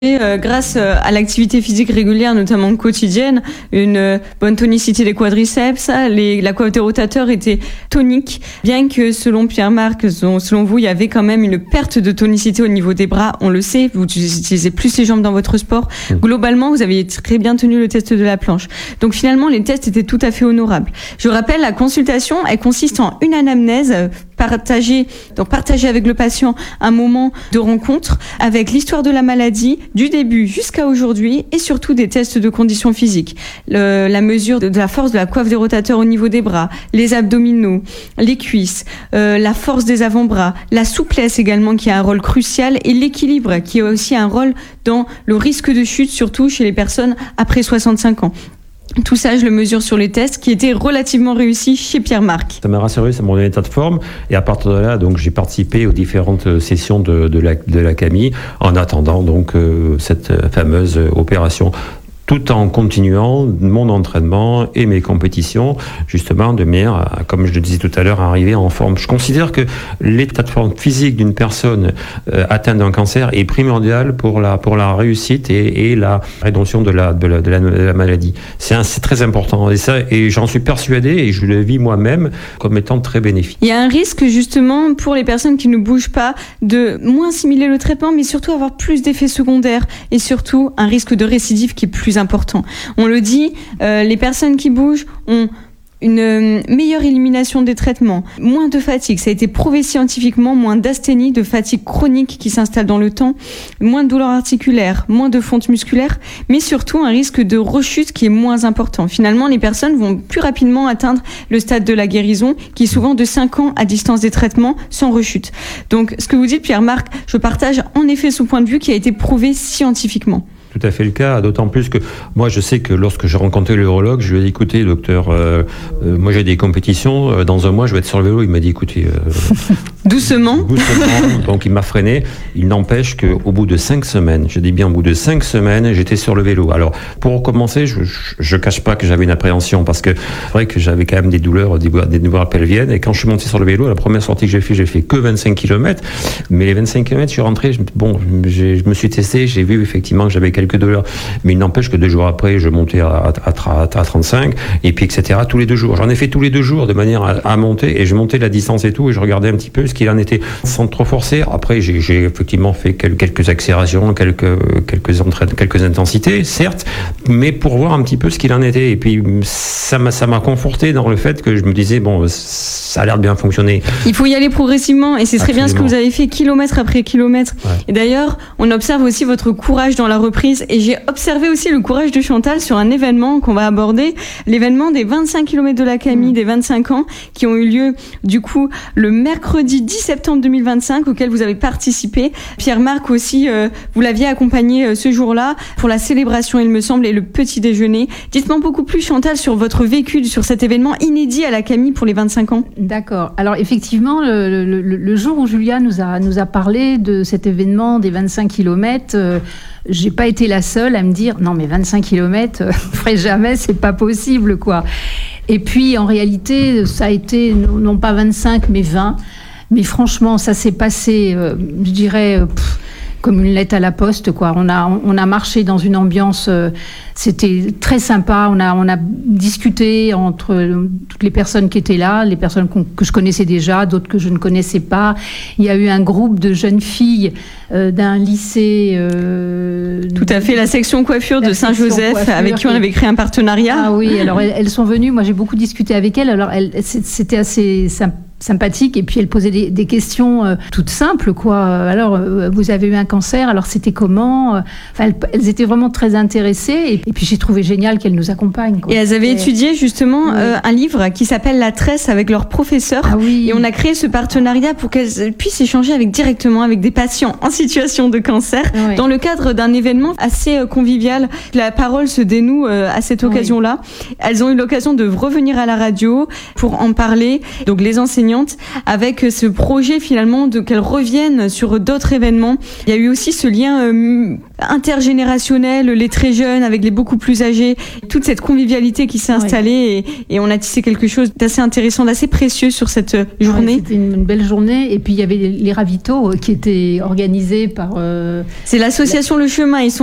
Grâce à l'activité physique régulière, notamment quotidienne, une bonne tonicité des quadriceps, la coiffe des rotateurs était tonique, bien que selon Pierre-Marc, selon vous, il y avait quand même une perte de tonicité au niveau des bras. On le sait, vous utilisez plus les jambes dans votre sport. Globalement, vous avez très bien tenu le test de la planche. Donc finalement, les tests étaient tout à fait honorables. Je rappelle, la consultation, elle consiste en une anamnèse partager avec le patient un moment de rencontre avec l'histoire de la maladie, du début jusqu'à aujourd'hui, et surtout des tests de conditions physiques. La mesure de la force de la coiffe des rotateurs au niveau des bras, les abdominaux, les cuisses, la force des avant-bras, la souplesse également qui a un rôle crucial, et l'équilibre qui a aussi un rôle dans le risque de chute, surtout chez les personnes après 65 ans. Tout ça, je le mesure sur les tests qui étaient relativement réussis chez Pierre-Marc. Ça m'a rassuré, ça m'a donné un état de forme. Et à partir de là, donc, j'ai participé aux différentes sessions de la CAMI en attendant donc cette fameuse opération, tout en continuant mon entraînement et mes compétitions, justement, de manière à, comme je le disais tout à l'heure, à arriver en forme. Je considère que l'état de forme physique d'une personne atteinte d'un cancer est primordial pour la réussite et la réduction de la maladie. C'est très important. Et j'en suis persuadé, et je le vis moi-même, comme étant très bénéfique. Il y a un risque, justement, pour les personnes qui ne bougent pas, de moins assimiler le traitement, mais surtout avoir plus d'effets secondaires, et surtout un risque de récidive qui est plus important. On le dit, les personnes qui bougent ont une meilleure élimination des traitements, moins de fatigue, ça a été prouvé scientifiquement, moins d'asthénie, de fatigue chronique qui s'installe dans le temps, moins de douleurs articulaires, moins de fonte musculaire, mais surtout un risque de rechute qui est moins important. Finalement, les personnes vont plus rapidement atteindre le stade de la guérison, qui est souvent de 5 ans à distance des traitements, sans rechute. Donc, ce que vous dites, Pierre-Marc, je partage en effet ce point de vue qui a été prouvé scientifiquement. Tout à fait le cas, d'autant plus que moi je sais que lorsque j'ai rencontré l'urologue, je lui ai dit écoutez docteur, moi j'ai des compétitions, dans un mois je vais être sur le vélo. Il m'a dit écoutez... Doucement, donc il m'a freiné. Il n'empêche qu'au bout de 5 semaines, je dis bien au bout de 5 semaines, j'étais sur le vélo. Alors pour commencer, je cache pas que j'avais une appréhension, parce que c'est vrai que j'avais quand même des douleurs pelviennes, et quand je suis monté sur le vélo, la première sortie que j'ai fait que 25 km, mais les 25 km je suis rentré, je me suis testé, j'ai vu effectivement que j'avais quelques douleurs, mais il n'empêche que 2 jours après, je montais à 35, et puis etc. tous les 2 jours. J'en ai fait tous les 2 jours de manière à monter, et je montais la distance et tout, et je regardais un petit peu ce qu'il en était sans trop forcer. Après, j'ai effectivement fait quelques accélérations, quelques intensités, certes, mais pour voir un petit peu ce qu'il en était. Et puis, ça m'a conforté dans le fait que je me disais, bon, ça a l'air de bien fonctionner. Il faut y aller progressivement, et c'est très bien ce que vous avez fait kilomètre après kilomètre. Ouais. Et d'ailleurs, on observe aussi votre courage dans la reprise, et j'ai observé aussi le courage de Chantal sur un événement qu'on va aborder, l'événement des 25 km de la CAMI des 25 ans, qui ont eu lieu, du coup, le mercredi 10 septembre 2025, auquel vous avez participé. Pierre-Marc aussi, vous l'aviez accompagné ce jour-là pour la célébration, il me semble, et le petit déjeuner. Dites-moi beaucoup plus, Chantal, sur votre vécu sur cet événement inédit à la CAMI pour les 25 ans. D'accord. Alors effectivement, le jour où Julia nous a parlé de cet événement des 25 km, j'ai pas été la seule à me dire non mais 25 km, je ferai jamais, c'est pas possible quoi. Et puis en réalité, ça a été non pas 25 mais 20. Mais franchement, ça s'est passé, je dirais, comme une lettre à la poste, quoi. On a marché dans une ambiance, c'était très sympa. On a discuté entre toutes les personnes qui étaient là, les personnes que je connaissais déjà, d'autres que je ne connaissais pas. Il y a eu un groupe de jeunes filles d'un lycée. Tout à fait, la section coiffure de Saint-Joseph, avec qui on avait créé un partenariat. Ah oui, alors elles sont venues. Moi, j'ai beaucoup discuté avec elles. Alors c'était assez sympathique, et puis elle posait des questions toutes simples, quoi. Alors, vous avez eu un cancer, alors c'était comment? Enfin, elles étaient vraiment très intéressées, et puis j'ai trouvé génial qu'elles nous accompagnent, quoi. Et elles avaient étudié justement un livre qui s'appelle La Tresse avec leurs professeurs, et on a créé ce partenariat pour qu'elles puissent échanger directement avec des patients en situation de cancer, dans le cadre d'un événement assez convivial. La parole se dénoue à cette occasion-là. Elles ont eu l'occasion de revenir à la radio pour en parler. Donc les enseignants accompagnante, avec ce projet finalement qu'elles reviennent sur d'autres événements. Il y a eu aussi ce lien intergénérationnel, les très jeunes avec les beaucoup plus âgés, toute cette convivialité qui s'est installée et on a tissé quelque chose d'assez intéressant, d'assez précieux sur cette journée. C'était une belle journée et puis il y avait les ravitaux qui étaient organisés par... C'est l'association Le Chemin, ils sont